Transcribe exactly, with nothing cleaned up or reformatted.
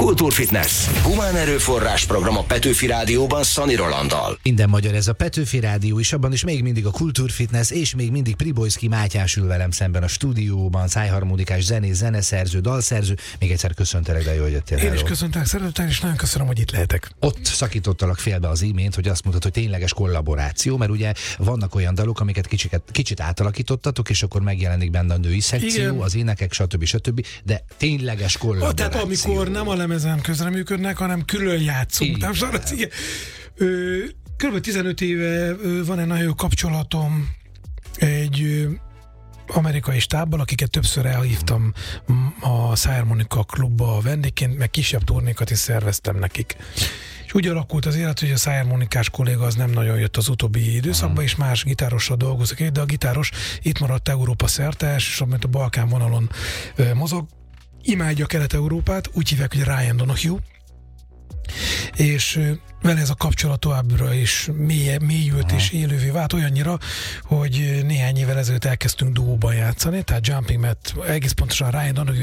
Kultúrfitness. Humán erőforrás program a Petőfi Rádióban Szani Rolanddal. Minden magyar ez a Petőfi Rádió, és abban is még mindig a Kultúrfitness, és még mindig Pribojszky Mátyás ül velem szemben a stúdióban, szájharmonikás, zenész, zeneszerző, dalszerző. Még egyszer köszöntelek, de jól jöttél. Én is köszöntelek szeretettel, és nagyon köszönöm, hogy itt lehetek. Ott szakítottalak félbe az imént, hogy azt mondtad, hogy tényleges kollaboráció, mert ugye vannak olyan dalok, amiket kicsit, kicsit átalakítottatok, és akkor megjelenik benne a női szekció, igen, az énekek, stb. stb. De tényleges kollaboráció. Tehát amikor nem a lemezen közreműködnek, hanem külön játszunk. Tehát, az, igen. Ö, kb. tizenöt éve van egy nagyon jó kapcsolatom egy ö, amerikai stábbal, akiket többször elhívtam a Szájharmonika klubba vendégként, meg kisebb turnékat is szerveztem nekik. És úgy alakult az élet, hogy a szájharmonikás kolléga az nem nagyon jött az utóbbi időszakban, és más gitárossal dolgozik, de a gitáros itt maradt Európa szerte, és amit a Balkán vonalon ö, mozog, imádja Kelet-Európát, úgy hívják, hogy Ryan Donahue, és vele ez a kapcsolat továbbra is mély, mélyült és élővé vált olyannyira, hogy néhány évvel ezelőtt elkezdtünk duóban játszani, tehát Jumping Matt, egész pontosan Ryan Donahue